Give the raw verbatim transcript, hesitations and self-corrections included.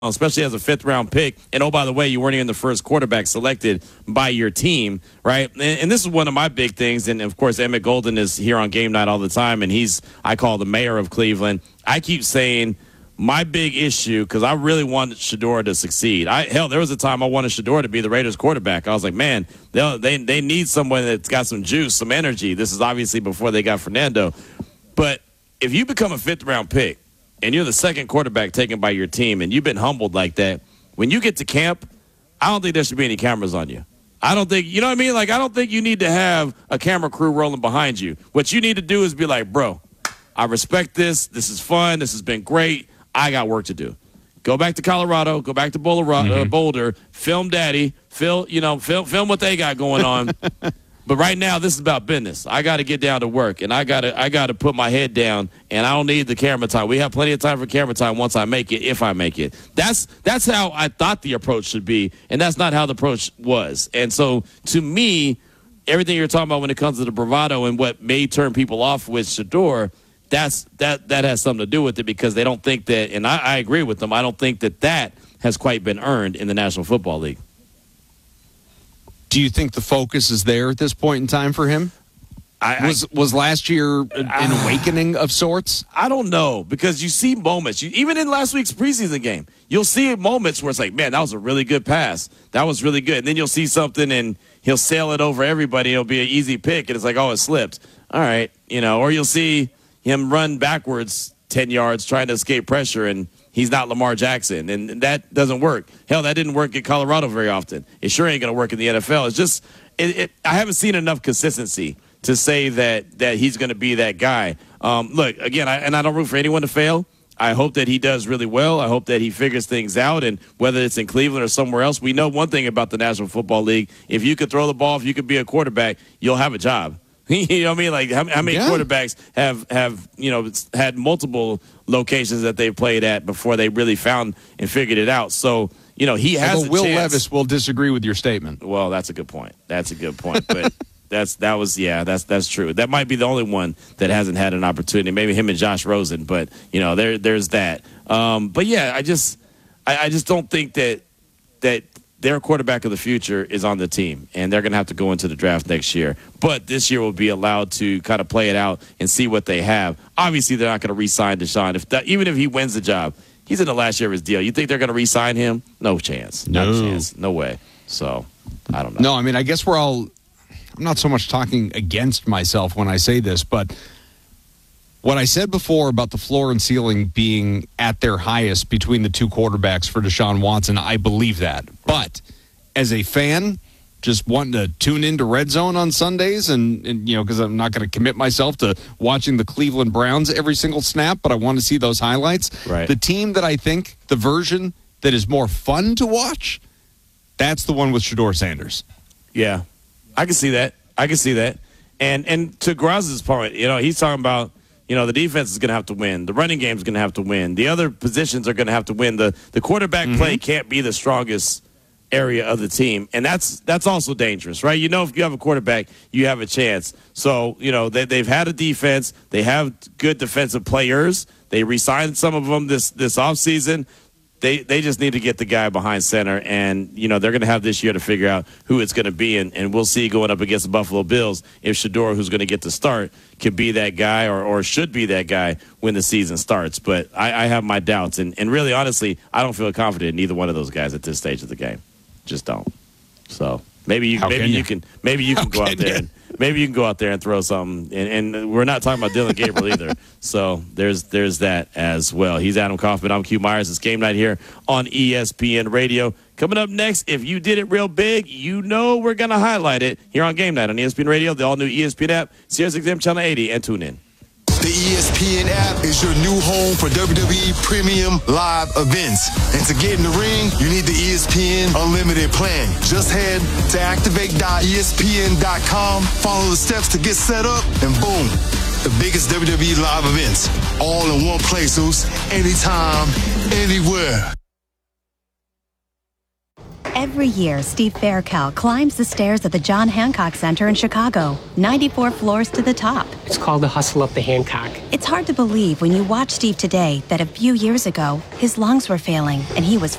especially as a fifth round pick. And oh, by the way, you weren't even the first quarterback selected by your team, right? And, and this is one of my big things. And of course, Emmett Golden is here on Game Night all the time, and he's, I call the mayor of Cleveland. I keep saying my big issue, because I really wanted Shedeur to succeed. I hell, there was a time I wanted Shedeur to be the Raiders quarterback. I was like, man, they they they need someone that's got some juice, some energy. This is obviously before they got Fernando. But if you become a fifth round pick, and you're the second quarterback taken by your team, and you've been humbled like that, when you get to camp, I don't think there should be any cameras on you. I don't think, you know what I mean? Like, I don't think you need to have a camera crew rolling behind you. What you need to do is be like, bro, I respect this. This is fun. This has been great. I got work to do. Go back to Colorado. Go back to Boulder, mm-hmm. uh, Boulder film daddy. Film, you know, film, film what they got going on. But right now, this is about business. I got to get down to work, and I got to I got to put my head down, and I don't need the camera time. We have plenty of time for camera time once I make it, if I make it. That's that's how I thought the approach should be, and that's not how the approach was. And so, to me, everything you're talking about when it comes to the bravado and what may turn people off with Shedeur, that's that that has something to do with it, because they don't think that, and I, I agree with them, I don't think that that has quite been earned in the National Football League. Do you think the focus is there at this point in time for him? I, was I, was last year an uh, awakening of sorts? I don't know, because you see moments. You, even in last week's preseason game, you'll see moments where it's like, man, that was a really good pass. That was really good. And then you'll see something, and he'll sail it over everybody. It'll be an easy pick, and it's like, oh, it slipped. All right. you know, Or you'll see him run backwards ten yards trying to escape pressure, and he's not Lamar Jackson, and that doesn't work. Hell, that didn't work in Colorado very often. It sure ain't going to work in the N F L. It's just, it, it, I haven't seen enough consistency to say that that he's going to be that guy. Um, look, again, I, and I don't root for anyone to fail. I hope that he does really well. I hope that he figures things out, and whether it's in Cleveland or somewhere else, we know one thing about the National Football League. If you could throw the ball, if you could be a quarterback, you'll have a job. You know what I mean? Like, how, how many yeah. quarterbacks have, have, you know, had multiple locations that they've played at before they really found and figured it out? So, you know, he has Although a Will chance. Levis will disagree with your statement. Well, that's a good point. That's a good point. But that's that was, yeah, that's that's true. That might be the only one that hasn't had an opportunity. Maybe him and Josh Rosen. But, you know, there there's that. Um, but, yeah, I just I, I just don't think that that their quarterback of the future is on the team, and they're going to have to go into the draft next year. But this year will be allowed to kind of play it out and see what they have. Obviously, they're not going to re-sign Deshaun. If that, even if he wins the job, he's in the last year of his deal. You think they're going to re-sign him? No chance. No. Not a chance. No way. So, I don't know. No, I mean, I guess we're all – I'm not so much talking against myself when I say this, but – what I said before about the floor and ceiling being at their highest between the two quarterbacks for Deshaun Watson, I believe that. But as a fan, just wanting to tune into Red Zone on Sundays, and, and you know, because I'm not going to commit myself to watching the Cleveland Browns every single snap, but I want to see those highlights. Right. The team that I think, the version that is more fun to watch, that's the one with Shedeur Sanders. Yeah, I can see that. I can see that. And and to Graz's point, you know, he's talking about, you know, the defense is going to have to win. The running game is going to have to win. The other positions are going to have to win. The the quarterback mm-hmm. play can't be the strongest area of the team, and that's that's also dangerous, right? You know, if you have a quarterback, you have a chance. So, you know, they, they've had a defense. They have good defensive players. They re-signed some of them this, this offseason. They they just need to get the guy behind center, and, you know, they're going to have this year to figure out who it's going to be, and, and we'll see going up against the Buffalo Bills if Shedeur, who's going to get the start, can be that guy or, or should be that guy when the season starts. But I, I have my doubts, and, and really, honestly, I don't feel confident in either one of those guys at this stage of the game. Just don't. So maybe you How maybe can you? you can maybe you can How go out can there you? and maybe you can go out there and throw something. And, and we're not talking about Dylan Gabriel either. So there's there's that as well. He's Adam Kaufman. I'm Q Myers. It's Game Night here on E S P N Radio. Coming up next, if you did it real big, you know we're gonna highlight it here on Game Night on E S P N Radio, the all new E S P N app, Sirius X M Channel eighty, and tune in. The E S P N app is your new home for W W E Premium Live events. And to get in the ring, you need the E S P N Unlimited plan. Just head to activate dot E S P N dot com, follow the steps to get set up, and boom, the biggest W W E live events, all in one place, Zeus, anytime, anywhere. Every year, Steve Faircal climbs the stairs at the John Hancock Center in Chicago, ninety-four floors to the top. It's called the Hustle Up the Hancock. It's hard to believe when you watch Steve today that a few years ago, his lungs were failing and he was